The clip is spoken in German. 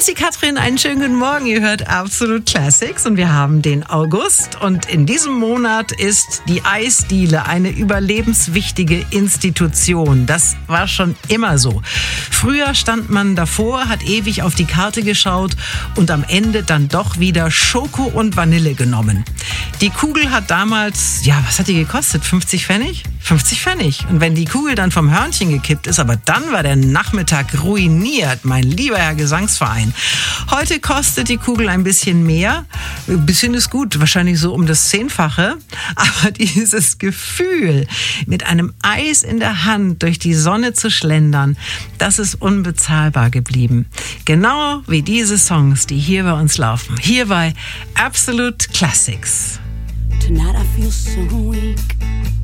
ist die Katrin, einen schönen guten Morgen. Ihr hört Absolut Classics und wir haben den August. Und in diesem Monat ist die Eisdiele eine überlebenswichtige Institution. Das war schon immer so. Früher stand man davor, hat ewig auf die Karte geschaut und am Ende dann doch wieder Schoko und Vanille genommen. Die Kugel hat damals, was hat die gekostet? 50 Pfennig? 50 Pfennig. Und wenn die Kugel dann vom Hörnchen gekippt ist, aber dann war der Nachmittag ruiniert, mein lieber Herr Gesangsverein. Heute kostet die Kugel ein bisschen mehr. Ein bisschen ist gut, wahrscheinlich so um das 10-fache. Aber dieses Gefühl, mit einem Eis in der Hand durch die Sonne zu schlendern, das ist unbezahlbar geblieben. Genau wie diese Songs, die hier bei uns laufen. Hier bei Absolute Classics. Tonight I feel so weak.